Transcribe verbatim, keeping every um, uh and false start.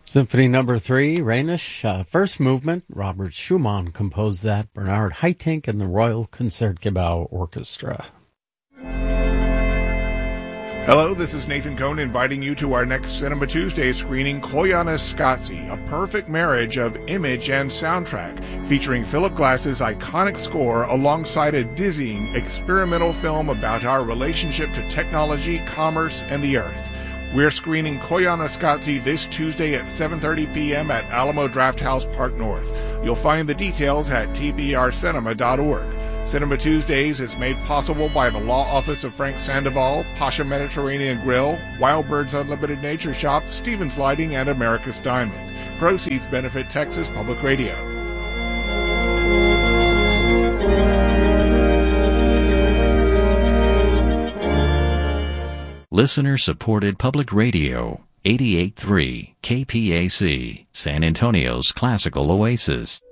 Symphony Number Three, Rhenish, uh, first movement. Robert Schumann composed that. Bernard Haitink and the Royal Concertgebouw Orchestra. Hello, this is Nathan Cohn inviting you to our next Cinema Tuesday screening, Koyaanisqatsi, a perfect marriage of image and soundtrack, featuring Philip Glass's iconic score alongside a dizzying experimental film about our relationship to technology, commerce, and the earth. We're screening Koyaanisqatsi this Tuesday at seven thirty p.m. at Alamo Drafthouse Park North. You'll find the details at t p r cinema dot org. Cinema Tuesdays is made possible by the Law Office of Frank Sandoval, Pasha Mediterranean Grill, Wild Birds Unlimited Nature Shop, Stevens Lighting, and America's Diamond. Proceeds benefit Texas Public Radio. Listener-supported public radio, eighty-eight point three K P A C, San Antonio's classical oasis.